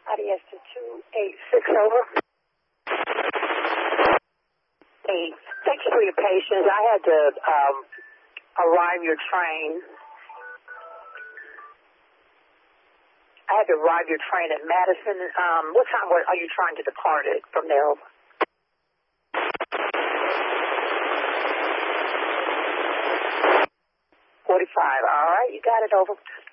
IDS to 286 over. 8. Thank you for your patience. I had to arrive your train. I had to arrive your train at Madison. What time are you trying to depart it from there? 45. All right, you got it over.